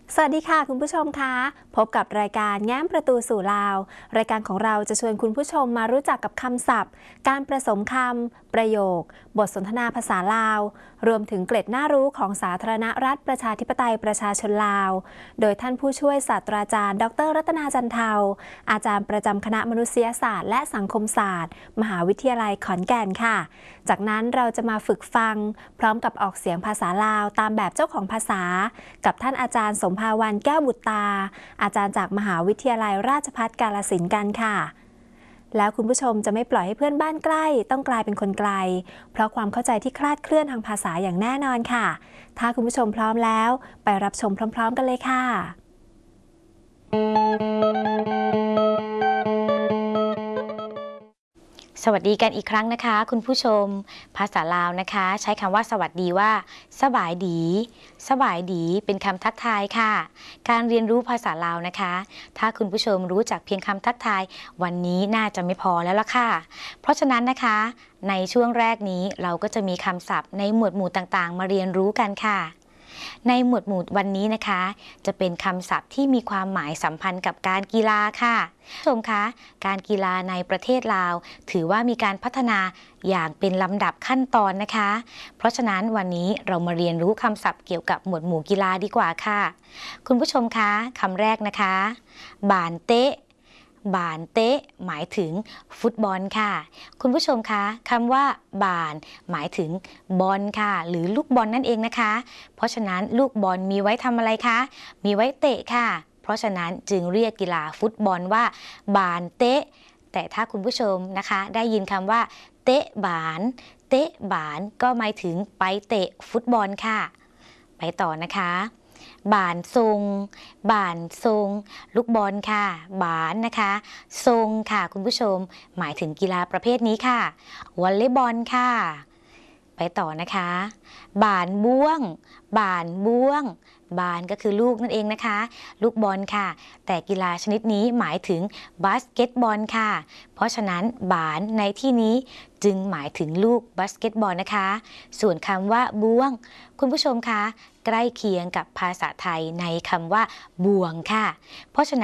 สวัสดีค่ะคุณผู้ชมคะพบกับรายการแง้มประตูสู่ลาวรายการของเราจะชวนคุณผู้ชมมารู้จักกับคำศัพท์การผสมคำประโยคบทสนทนาภาษาลาวรวมถึงเกร็ดน่ารู้ของสาธารณรัฐประชาธิปไตยประชาชนลาวโดยท่านผู้ช่วยศาสตราจารย์ดร.รัตนาจันเทาอาจารย์ประจำคณะมนุษยศาสตร์และสังคมศาสตร์มหาวิทยาลัยขอนแก่นค่ะจากนั้นเราจะมาฝึกฟังพร้อมกับออกเสียงภาษาลาวตามแบบเจ้าของภาษากับท่านอาจารย์สมภาวันแก้วบุตรตาอาจารย์จากมหาวิทยาลัยราชภัฏกาฬสินธุ์กันค่ะแล้วคุณผู้ชมจะไม่ปล่อยให้เพื่อนบ้านใกล้ต้องกลายเป็นคนไกลเพราะความเข้าใจที่คลาดเคลื่อนทางภาษาอย่างแน่นอนค่ะถ้าคุณผู้ชมพร้อมแล้วไปรับชมพร้อมๆกันเลยค่ะสวัสดีกันอีกครั้งนะคะคุณผู้ชมภาษาลาวนะคะใช้คำว่าสวัสดีว่าสบายดีสบายดีเป็นคำทักทายค่ะการเรียนรู้ภาษาลาวนะคะถ้าคุณผู้ชมรู้จักเพียงคำทักทายวันนี้น่าจะไม่พอแล้วล่ะค่ะเพราะฉะนั้นนะคะในช่วงแรกนี้เราก็จะมีคำศัพท์ในหมวดหมู่ต่างๆมาเรียนรู้กันค่ะในหมวดหมู่วันนี้นะคะจะเป็นคำศัพท์ที่มีความหมายสัมพันธ์กับการกีฬาค่ะผู้ชมคะการกีฬาในประเทศลาวถือว่ามีการพัฒนาอย่างเป็นลำดับขั้นตอนนะคะเพราะฉะนั้นวันนี้เรามาเรียนรู้คำศัพท์เกี่ยวกับหมวดหมู่กีฬาดีกว่าค่ะคุณผู้ชมคะคำแรกนะคะบานเตะบานเตะหมายถึงฟุตบอลค่ะคุณผู้ชมคะคำว่าบานหมายถึงบอลค่ะหรือลูกบอลนั่นเองนะคะเพราะฉะนั้นลูกบอลมีไว้ทำอะไรคะมีไว้เตะค่ะเพราะฉะนั้นจึงเรียกกีฬาฟุตบอลว่าบานเตะแต่ถ้าคุณผู้ชมนะคะได้ยินคำว่าเตะบานเตะบานก็หมายถึงไปเตะฟุตบอลค่ะไปต่อนะคะบานทรงบานทรงลูกบอลค่ะบานนะคะทรงค่ะคุณผู้ชมหมายถึงกีฬาประเภทนี้ค่ะวอลเลย์บอลค่ะไปต่อนะคะบานบ้วงบานบ้วงบานก็คือลูกนั่นเองนะคะลูกบอลค่ะแต่กีฬาชนิดนี้หมายถึงบาสเกตบอลค่ะเพราะฉะนั้นบานในที่นี้จึงหมายถึงลูกบาสเกตบอลนะคะส่วนคำว่าบ้วงคุณผู้ชมคะใกล้เคียงกับภาษาไทยในคำว่าบ่วงค่ะเพราะฉะนั้น